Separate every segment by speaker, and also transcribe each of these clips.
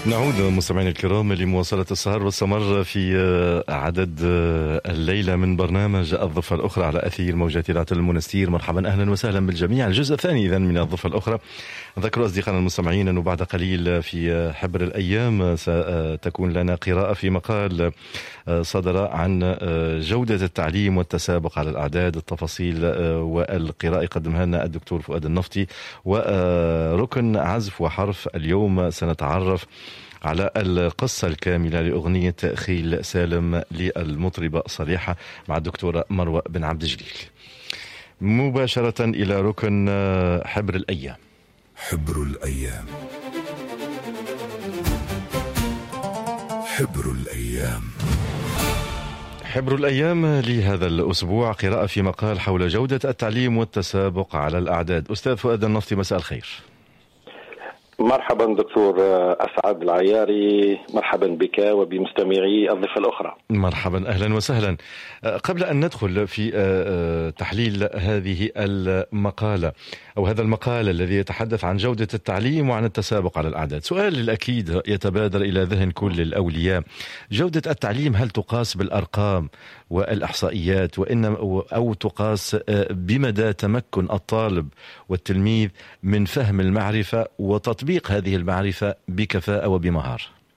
Speaker 1: نعود مستمعينا الكرام لمواصلة السهر والسمر في عدد الليلة من برنامج الضفة الأخرى على أثير موجات إذاعة المنستير. مرحبا أهلا وسهلا بالجميع. الجزء الثاني إذن من الضفة الأخرى. أذكر أصدقائنا المستمعين أنه بعد قليل في حبر الأيام ستكون لنا قراءة في مقال صدر عن جودة التعليم والتسابق على الأعداد. التفاصيل والقراءة قدمها لنا الدكتور فؤاد النفطي. وركن عزف وحرف اليوم سنتعرف على القصة الكاملة لأغنية خيل سالم للمطربة صليحة مع الدكتورة مروة بن عبد الجليل. مباشرة إلى ركن حبر الأيام.
Speaker 2: حبر الأيام. حبر الأيام.
Speaker 1: حبر الأيام لهذا الأسبوع قراءة في مقال حول جودة التعليم والتسابق على الأعداد. أستاذ فؤاد النفطي، مساء الخير.
Speaker 3: مرحبا دكتور أسعد العياري، مرحبا بك وبمستمعي الضفة الأخرى.
Speaker 1: مرحبا أهلا وسهلا. قبل أن ندخل في تحليل هذه المقالة أو هذا المقال الذي يتحدث عن جودة التعليم وعن التسابق على الأعداد، سؤال الأكيد يتبادر إلى ذهن كل الأولياء: جودة التعليم هل تقاس بالأرقام والإحصائيات أو تقاس بمدى تمكن الطالب والتلميذ من فهم المعرفة وتطبيق هذه المعرفة بكفاءة وبمهارة؟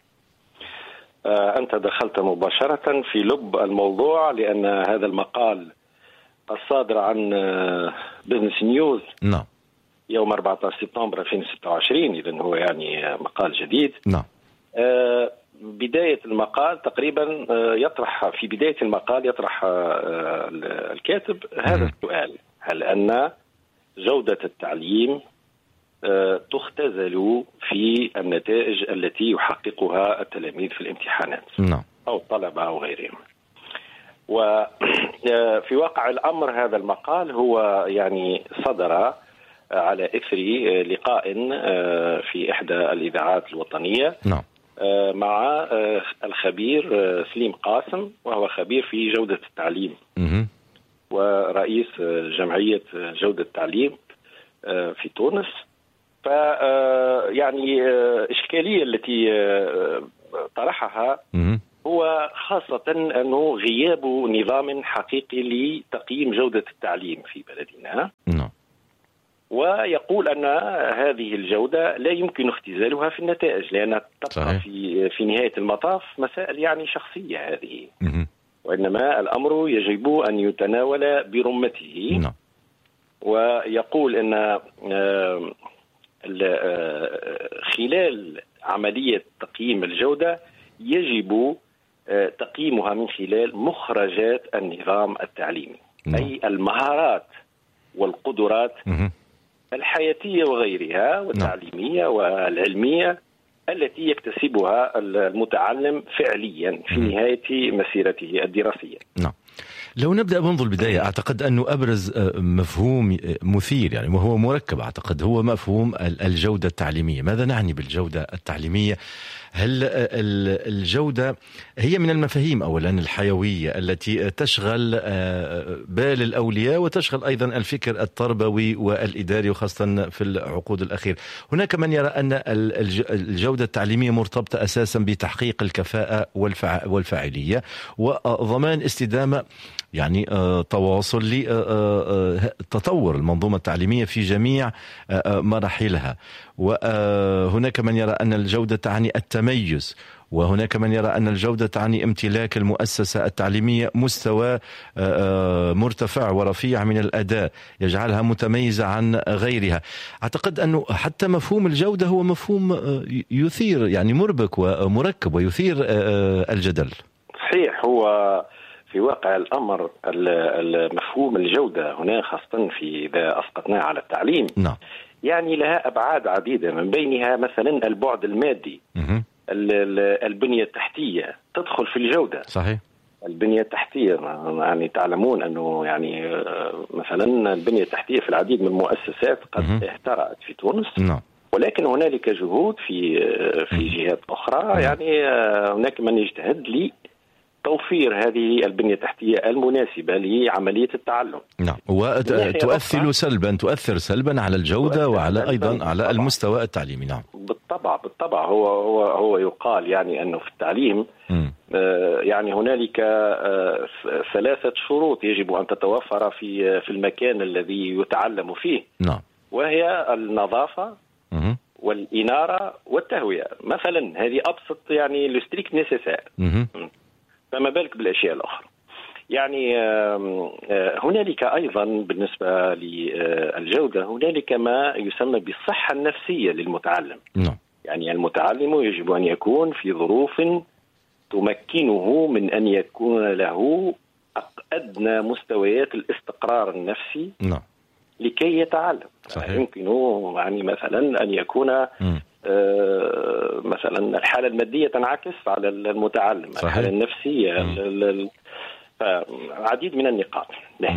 Speaker 3: أنت دخلت مباشرة في لب الموضوع، لأن هذا المقال الصادر عن بزنس نيوز
Speaker 1: نعم
Speaker 3: يوم 14 سبتمبر 2026، إذن هو يعني مقال جديد.
Speaker 1: نعم.
Speaker 3: بداية المقال تقريبا يطرح في بداية المقال يطرح الكاتب هذا السؤال: هل أن جودة التعليم تختزل في النتائج التي يحققها التلاميذ في الامتحانات أو الطلبة أو غيرهم؟ وفي واقع الأمر هذا المقال هو يعني صدر على إثر لقاء في إحدى الإذاعات الوطنية مع الخبير سليم قاسم، وهو خبير في جودة التعليم ورئيس جمعية جودة التعليم في تونس. يعني الإشكالية التي طرحها هو خاصة أنه غياب نظام حقيقي لتقييم جودة التعليم في بلدنا. ويقول أن هذه الجودة لا يمكن اختزالها في النتائج، لأنها تبقى في نهاية المطاف مسائل يعني شخصية هذه، وإنما الأمر يجب أن يتناول برمته. ويقول أن خلال عملية تقييم الجودة يجب تقييمها من خلال مخرجات النظام التعليمي، أي المهارات والقدرات الحياتية وغيرها والتعليمية والعلمية التي يكتسبها المتعلم فعليا في نهاية مسيرته الدراسية.
Speaker 1: نعم. لو نبدأ منذ البداية، أعتقد أنه أبرز مفهوم مثير يعني وهو مركب، أعتقد هو مفهوم الجودة التعليمية. ماذا نعني بالجودة التعليمية؟ هل الجودة هي من المفاهيم أولا الحيوية التي تشغل بال الأولياء وتشغل أيضا الفكر التربوي والإداري، وخاصة في العقود الأخيرة هناك من يرى أن الجودة التعليمية مرتبطة أساسا بتحقيق الكفاءة والفاعلية وضمان استدامة يعني تواصل لتطور المنظومة التعليمية في جميع مراحلها. وهناك من يرى أن الجودة تعني التميز، وهناك من يرى أن الجودة تعني امتلاك المؤسسة التعليمية مستوى مرتفع ورفيع من الأداء يجعلها متميزة عن غيرها. أعتقد أنه حتى مفهوم الجودة هو مفهوم يثير يعني مربك ومركب ويثير الجدل.
Speaker 3: صحيح، هو في واقع الأمر المفهوم الجودة هنا خاصة إذا أسقطناه على التعليم يعني لها أبعاد عديدة، من بينها مثلا البعد المادي. البنية التحتية تدخل في الجودة.
Speaker 1: صحيح.
Speaker 3: البنية التحتية يعني تعلمون أنه يعني مثلا البنية التحتية في العديد من المؤسسات قد اهترأت في تونس. ولكن هنالك جهود في جهات أخرى. يعني هناك من يجتهد توفير هذه البنية التحتية المناسبة لعملية التعلم.
Speaker 1: نعم، تؤثر سلبا على الجودة وعلى أيضا على المستوى التعليمي. نعم
Speaker 3: بالطبع هو يقال يعني أنه في التعليم يعني هنالك 3 شروط يجب أن تتوفر في المكان الذي يتعلم فيه.
Speaker 1: نعم.
Speaker 3: وهي النظافة والإنارة والتهوية مثلا. هذه أبسط يعني الستريكت نيسيسير، فما بالك بالأشياء الأخرى. يعني هنالك أيضا بالنسبة للجودة هنالك ما يسمى بالصحة النفسية للمتعلم. يعني المتعلم يجب أن يكون في ظروف تمكنه من أن يكون له أدنى مستويات الاستقرار النفسي لكي يتعلم. يمكنه يعني مثلا أن يكون مثلا الحالة المادية تنعكس على المتعلم، الحالة النفسية، عديد من النقاط.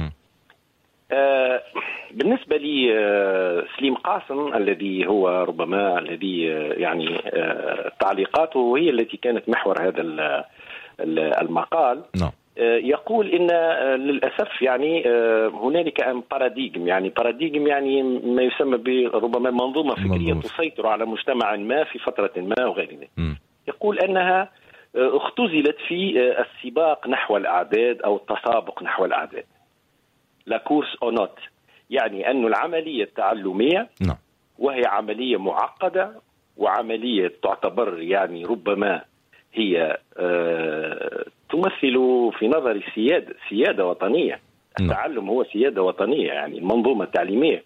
Speaker 3: بالنسبة لي سليم قاسم الذي هو ربما الذي يعني تعليقاته هي التي كانت محور هذا المقال. يقول إن للأسف يعني هنالك باراديجم، يعني ما يسمى بربما منظومة فكرية تسيطر على مجتمع ما في فترة ما وغير ذلك. يقول أنها اختزلت في السباق نحو الأعداد أو التسابق نحو الأعداد، لا كورس أو نوت. يعني أن العملية التعلمية وهي عملية معقدة وعملية تعتبر يعني ربما هي تمثل في نظري سيادة وطنية. التعلم هو سيادة وطنية، يعني المنظومة التعليمية.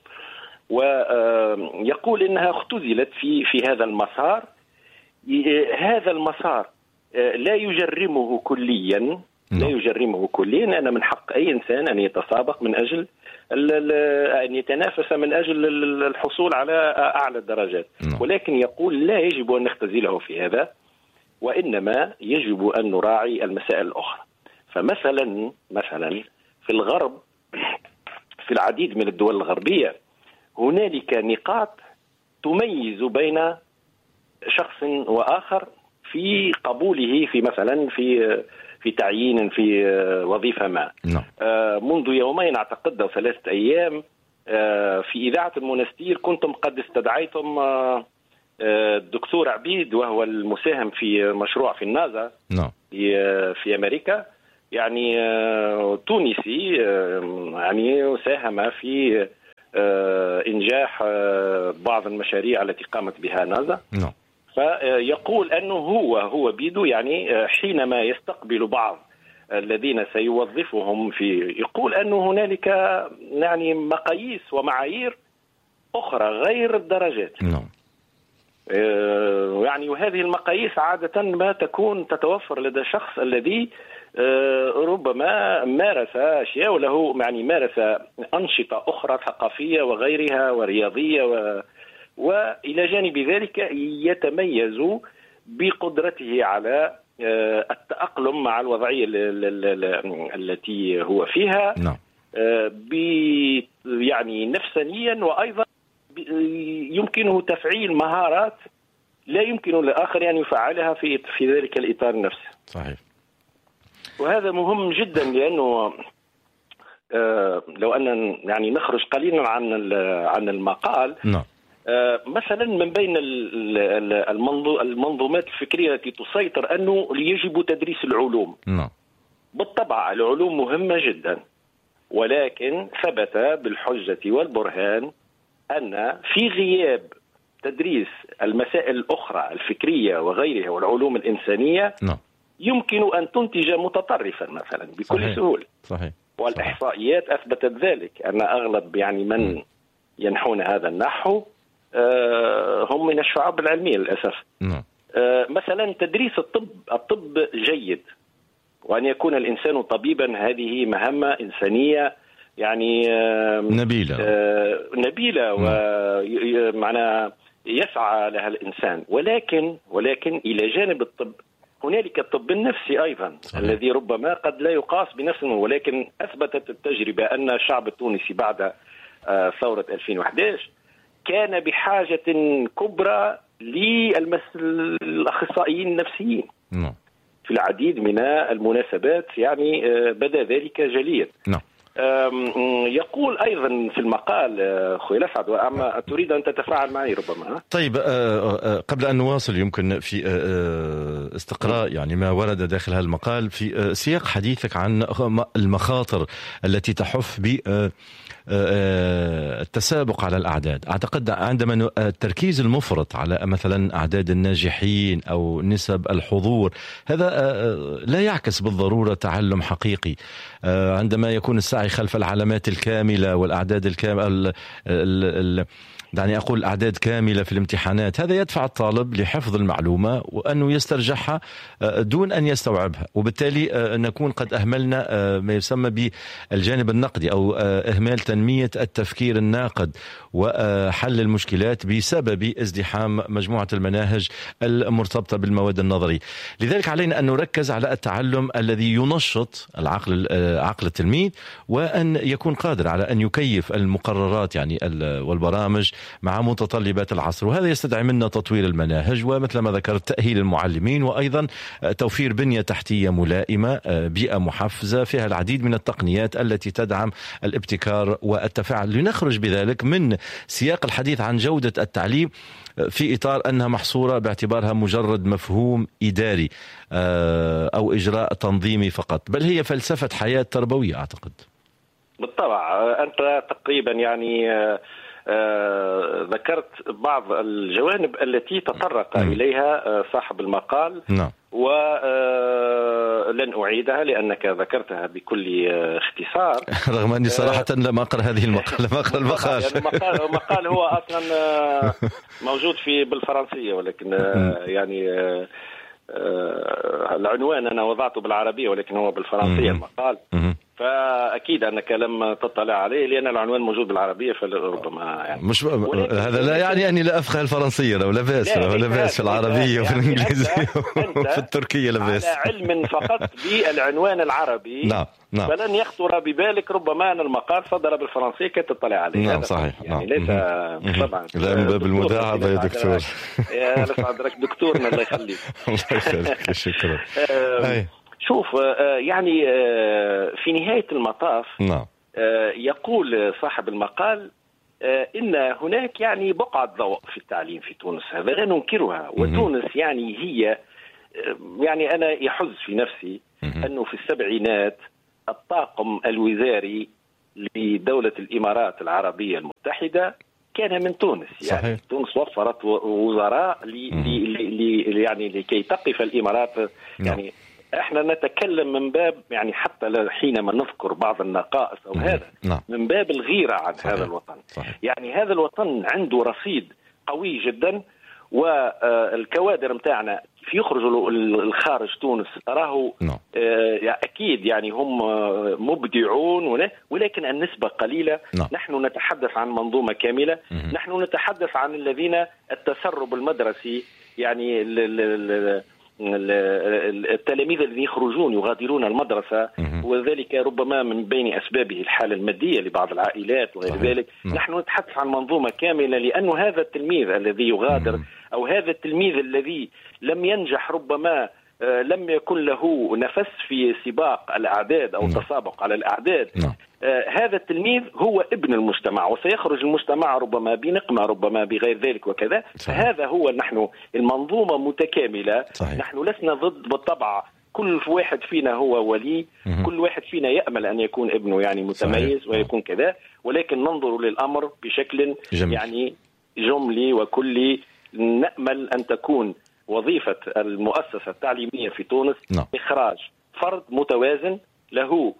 Speaker 3: ويقول إنها اختزلت في هذا المسار. هذا المسار لا يجرمه كليا، أنا من حق أي إنسان أن يتسابق من أجل أن يتنافس من أجل الحصول على أعلى الدرجات. ولكن يقول لا يجب أن نختزله في هذا، وإنما يجب أن نراعي المسائل الأخرى. فمثلا في الغرب، في العديد من الدول الغربية هنالك نقاط تميز بين شخص وآخر في قبوله في مثلا في تعيين في وظيفة ما. منذ يومين أعتقد أو 3 أيام في إذاعة المونستير كنتم قد استدعيتم الدكتور عبيد، وهو المساهم في مشروع في النازا في أمريكا، يعني تونسي، يعني ساهم في إنجاح بعض المشاريع التي قامت بها نازا. فيقول أنه هو بيدو يعني حينما يستقبل بعض الذين سيوظفهم يقول أنه هنالك يعني مقاييس ومعايير أخرى غير الدرجات. يعني وهذه المقاييس عادة ما تتوفر لدى الشخص الذي ربما مارس أشياء وله يعني مارس أنشطة أخرى ثقافية وغيرها ورياضية وإلى جانب ذلك يتميز بقدرته على التأقلم مع الوضعية التي هو فيها. يعني نفسانيا، وأيضا يمكنه تفعيل مهارات لا يمكن للآخر أن يفعلها في ذلك الإطار نفسه.
Speaker 1: صحيح.
Speaker 3: وهذا مهم جدا، لأنه لو أن يعني نخرج قليلا عن المقال. مثلا من بين المنظومات الفكرية التي تسيطر أنه يجب تدريس العلوم. بالطبع العلوم مهمة جدا، ولكن ثبت بالحجة والبرهان أن في غياب تدريس المسائل الأخرى الفكرية وغيرها والعلوم الإنسانية يمكن أن تنتج متطرفا مثلا بكل سهولة. والإحصائيات أثبتت ذلك، أن أغلب يعني من ينحون هذا النحو هم من الشعب العلمية للأسف. مثلا تدريس الطب جيد، وأن يكون الإنسان طبيبا هذه مهمة إنسانية يعني نبيلة ومعنى يسعى لها الإنسان. ولكن إلى جانب الطب هنالك الطب النفسي أيضا الذي ربما قد لا يقاس بنفسه، ولكن أثبتت التجربة أن الشعب التونسي بعد ثورة 2011 كان بحاجة كبرى للأخصائيين النفسيين. في العديد من المناسبات، يعني بدا ذلك جليا.
Speaker 1: نعم.
Speaker 3: يقول أيضا في المقال أخوي الأسعد، وأما تريد أن تتفاعل معي ربما.
Speaker 1: طيب، قبل أن نواصل يمكن في استقراء يعني ما ورد داخل هذا المقال في سياق حديثك عن المخاطر التي تحف ب التسابق على الأعداد. أعتقد عندما التركيز المفرط على مثلا أعداد الناجحين أو نسب الحضور، هذا لا يعكس بالضرورة تعلم حقيقي. عندما يكون السعي خلف العلامات الكاملة والأعداد الكاملة، دعني أقول أعداد كاملة في الامتحانات، هذا يدفع الطالب لحفظ المعلومة وأنه يسترجعها دون أن يستوعبها، وبالتالي نكون قد أهملنا ما يسمى بالجانب النقدي أو إهمال تنمية التفكير الناقد وحل المشكلات بسبب ازدحام مجموعة المناهج المرتبطة بالمواد النظري. لذلك علينا أن نركز على التعلم الذي ينشط عقل التلميذ، وأن يكون قادر على أن يكيف المقررات يعني والبرامج مع متطلبات العصر. وهذا يستدعي منا تطوير المناهج، ومثل ما ذكرت تأهيل المعلمين، وأيضا توفير بنية تحتية ملائمة، بيئة محفزة فيها العديد من التقنيات التي تدعم الابتكار والتفاعل، لنخرج بذلك من سياق الحديث عن جودة التعليم في إطار أنها محصورة باعتبارها مجرد مفهوم إداري أو إجراء تنظيمي فقط، بل هي فلسفة حياة تربوية. أعتقد
Speaker 3: بالطبع أنت تقريبا يعني ذكرت بعض الجوانب التي تطرق إليها صاحب المقال.
Speaker 1: نعم.
Speaker 3: ولن أعيدها لأنك ذكرتها بكل اختصار،
Speaker 1: رغم أني صراحة لم أقرأ هذه المقال، لم أقرأ المقال.
Speaker 3: يعني المقال هو أصلا موجود بالفرنسية، ولكن يعني العنوان أنا وضعته بالعربية ولكن هو بالفرنسية المقال. فأكيد أنك لم تطلع عليه لأن العنوان موجود بالعربية، فربما يعني
Speaker 1: مش هذا لا يعني أني لا أفقه الفرنسية، لا باس، لا باس في العربية وفي الإنجليزية وفي التركية لا باس.
Speaker 3: على علم فقط بالعنوان العربي.
Speaker 1: نعم.
Speaker 3: فلن يخطر ببالك ربما أن المقال صدر بالفرنسية كي تطلع عليه.
Speaker 1: نعم صحيح.
Speaker 3: يعني ليس طبعا
Speaker 1: لا من باب المداعبة يا دكتور.
Speaker 3: يا لسعدك دكتورنا الله يخليك.
Speaker 1: الله يخليك، شكرا.
Speaker 3: شوف يعني في نهاية المطاف
Speaker 1: نعم.
Speaker 3: يقول صاحب المقال إن هناك يعني بقعة ضوء في التعليم في تونس، هذا لا ننكرها. وتونس يعني هي يعني أنا يحز في نفسي أنه في السبعينات الطاقم الوزاري لدولة الإمارات العربية المتحدة كان من تونس. يعني
Speaker 1: صحيح.
Speaker 3: تونس وفرت وزراء يعني لكي تقف الإمارات. يعني احنا نتكلم من باب يعني حتى حينما نذكر بعض النقائص او هذا من باب الغيرة عن هذا الوطن.
Speaker 1: صحيح.
Speaker 3: يعني هذا الوطن عنده رصيد قوي جدا، والكوادر متاعنا في يخرجوا الخارج تونس راهو اكيد يعني هم مبدعون، ولكن النسبة قليلة. نحن نتحدث عن منظومة كاملة. نحن نتحدث عن الذين التسرب المدرسي، يعني التلاميذ الذين يخرجون يغادرون المدرسة، وذلك ربما من بين أسبابه الحالة المادية لبعض العائلات وغير ذلك. نحن نتحدث عن منظومة كاملة، لأن هذا التلميذ الذي يغادر أو هذا التلميذ الذي لم ينجح ربما لم يكن له نفس في سباق الأعداد أو التسابق على الأعداد، هذا التلميذ هو ابن المجتمع، وسيخرج المجتمع ربما بنقمة ربما بغير ذلك وكذا. فهذا هو نحن المنظومة متكاملة. نحن لسنا ضد بالطبع، كل واحد فينا هو ولي، كل واحد فينا يأمل أن يكون ابنه يعني متميز ويكون كذا، ولكن ننظر للأمر بشكل يعني جملي وكلي. نأمل أن تكون وظيفة المؤسسة التعليمية في تونس إخراج فرد متوازن له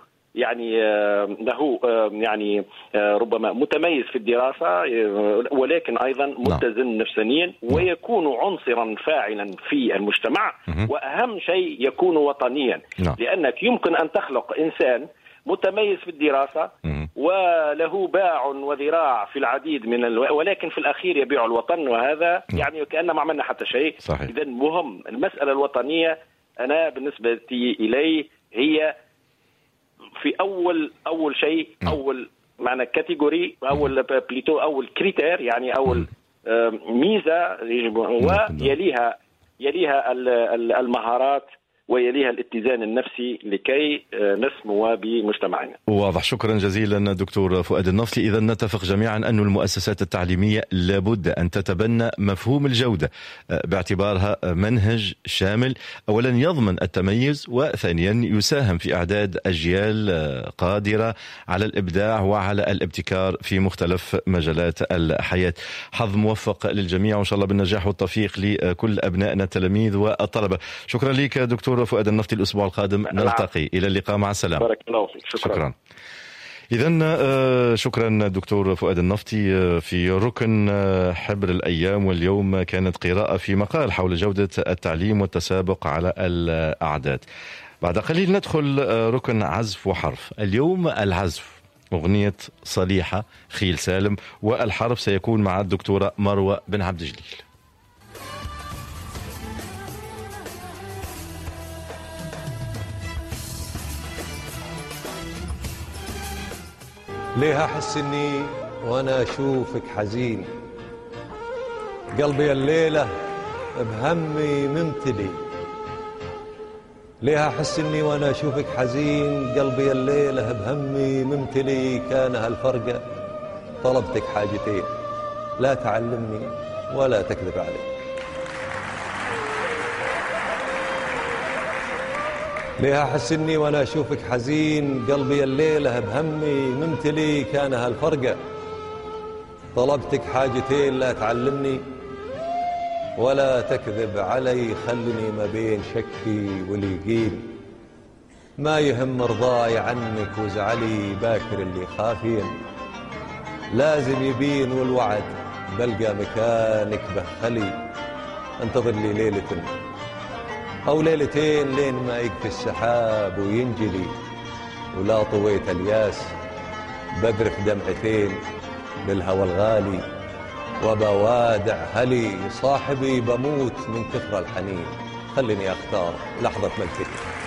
Speaker 3: يعني ربما متميز في الدراسة، ولكن أيضا متزن نفسانيا، ويكون عنصرا فاعلا في المجتمع، وأهم شيء يكون وطنيا. لأنك يمكن أن تخلق إنسان متميز في الدراسة وله باع وذراع في العديد من ولكن في الأخير يبيع الوطن، وهذا يعني كأنما عملنا حتى شيء. إذن مهم المسألة الوطنية. أنا بالنسبة إلي هي في أول شيء، أول معنى كاتيجوري، أول بليتو، أول كريتير، يعني أول ميزة، ويليها المهارات ويليها الاتزان النفسي لكي نسمو بمجتمعنا.
Speaker 1: واضح. شكرا جزيلا دكتور فؤاد النفطي. إذا نتفق جميعا أن المؤسسات التعليمية لابد أن تتبنى مفهوم الجودة باعتبارها منهج شامل، أولا يضمن التميز، وثانيا يساهم في إعداد أجيال قادرة على الإبداع وعلى الابتكار في مختلف مجالات الحياة. حظ موفق للجميع وإن شاء الله بالنجاح والتوفيق لكل أبنائنا التلاميذ والطلبة. شكرا لك دكتور فؤاد النفطي. الأسبوع القادم نلتقي. إلى اللقاء، مع السلامة.
Speaker 3: بارك الله فيك.
Speaker 1: شكرا. إذن شكرا دكتور فؤاد النفطي. في ركن حبر الأيام، واليوم كانت قراءة في مقال حول جودة التعليم والتسابق على الأعداد. بعد قليل ندخل ركن عزف وحرف. اليوم العزف، أغنية صليحة خيل سالم، والحرف سيكون مع الدكتورة مروة بن عبد الجليل.
Speaker 4: ليه أحس إني وأنا أشوفك حزين، قلبي الليلة بهمي ممتلي. ليه أحس إني وأنا أشوفك حزين، قلبي الليلة بهمي ممتلي. كان هالفرقة طلبتك حاجتين، لا تعلمني ولا تكذب علي. ليه أحس إني وأنا أشوفك حزين، قلبي الليلة بهمي ممتلي. كان هالفرقة طلبتك حاجتين، لا تعلمني ولا تكذب علي. خلني ما بين شكي واليقين، ما يهم رضاي عنك وزعلي. باكر اللي خافين لازم يبين، والوعد بلقى مكانك بخلي. انتظر لي ليلة أو ليلتين لين ما يكفي السحاب وينجلي. ولا طويت الياس بذرف دمعتين بالهوى الغالي. وبوادع هلي صاحبي بموت من كثر الحنين. خلني أختار لحظة ملكتي.